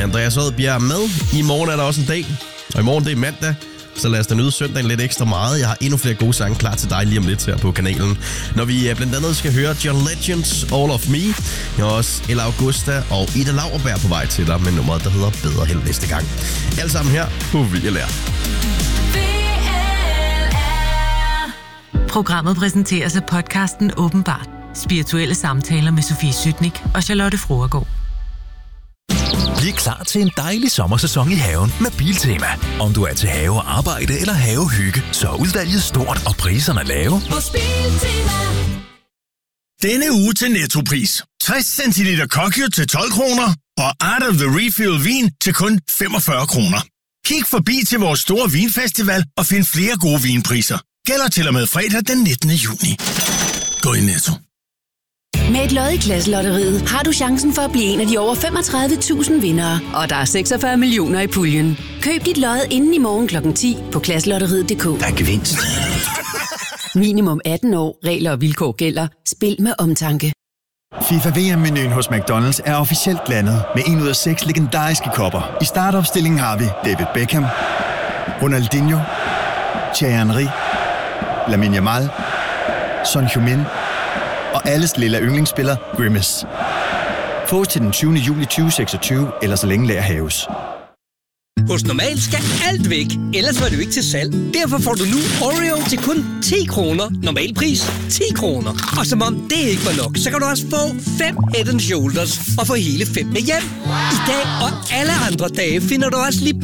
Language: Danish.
Andreas Odbjerg med. I morgen er der også en dag, og i morgen det er mandag. Så lad os da nyde søndagen lidt ekstra meget. Jeg har endnu flere gode sange klar til dig lige om lidt her på kanalen. Når vi blandt andet skal høre John Legends All of Me. Jeg har også Ella Augusta og Ida Lauerberg på vej til dig med nummeret, der hedder Bedre Held næste gang. Alt sammen her på VLR. Programmet præsenteres af podcasten Åbenbart. Spirituelle samtaler med Sofie Sytnik og Charlotte Fruergaard. Bliv klar til en dejlig sommersæson i haven med Biltema. Om du er til have og arbejde eller havehygge, så er udvalget stort og priserne lave. Denne uge til Nettopris. 60 centiliter Kokyo til 12 kroner og Art of the Refill vin til kun 45 kroner. Kig forbi til vores store vinfestival og find flere gode vinpriser. Gælder til og med fredag den 19. juni. Gå i Netto. Med et lod i Klasselotteriet har du chancen for at blive en af de over 35.000 vindere. Og der er 46 millioner i puljen. Køb dit lod inden i morgen kl. 10 på klasselotteriet.dk. Der er gevinst. Minimum 18 år. Regler og vilkår gælder. Spil med omtanke. FIFA VM-menuen hos McDonald's er officielt landet med 1 ud af 6 legendariske kopper. I startopstillingen har vi David Beckham, Ronaldinho, Thierry Henry, Lamine Yamal, Son Heung-min og alles lille yndlingsspiller Grimace. Fås til den 20. juli 2026, eller så længe lager haves. Hos Normal skal alt væk, ellers var det jo ikke til salg. Derfor får du nu Oreo til kun 10 kroner. Normalpris 10 kroner. Og som om det ikke var nok, så kan du også få 5 Head & Shoulders og få hele 5 med hjem. I dag og alle andre dage finder du også lige